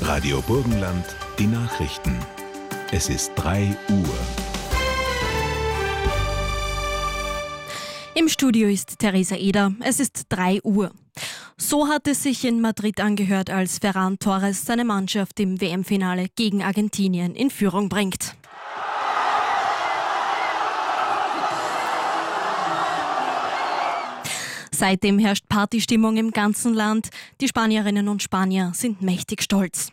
Radio Burgenland, die Nachrichten. Es ist 3 Uhr. Im Studio ist Theresa Eder. Es ist 3 Uhr. So hat es sich in Madrid angehört, als Ferran Torres seine Mannschaft im WM-Finale gegen Argentinien in Führung bringt. Seitdem herrscht Partystimmung im ganzen Land. Die Spanierinnen und Spanier sind mächtig stolz.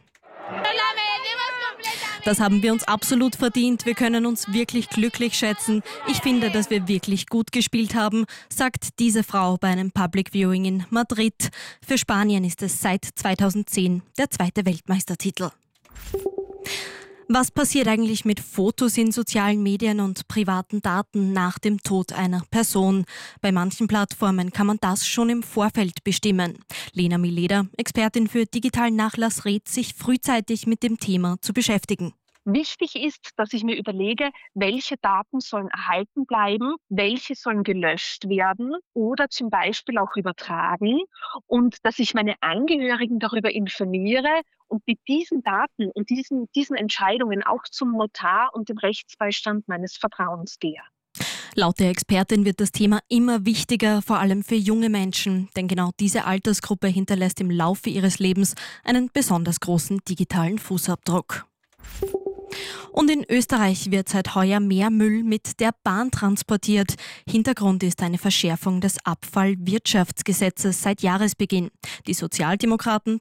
Das haben wir uns absolut verdient. Wir können uns wirklich glücklich schätzen. Ich finde, dass wir wirklich gut gespielt haben, sagt diese Frau bei einem Public Viewing in Madrid. Für Spanien ist es seit 2010 der zweite Weltmeistertitel. Was passiert eigentlich mit Fotos in sozialen Medien und privaten Daten nach dem Tod einer Person? Bei manchen Plattformen kann man das schon im Vorfeld bestimmen. Lena Mileder, Expertin für digitalen Nachlass, rät, sich frühzeitig mit dem Thema zu beschäftigen. Wichtig ist, dass ich mir überlege, welche Daten sollen erhalten bleiben, welche sollen gelöscht werden oder zum Beispiel auch übertragen und dass ich meine Angehörigen darüber informiere und mit diesen Daten und diesen Entscheidungen auch zum Notar und dem Rechtsbeistand meines Vertrauens gehe. Laut der Expertin wird das Thema immer wichtiger, vor allem für junge Menschen, denn genau diese Altersgruppe hinterlässt im Laufe ihres Lebens einen besonders großen digitalen Fußabdruck. Und in Österreich wird seit heuer mehr Müll mit der Bahn transportiert. Hintergrund ist eine Verschärfung des Abfallwirtschaftsgesetzes seit Jahresbeginn. Die Sozialdemokraten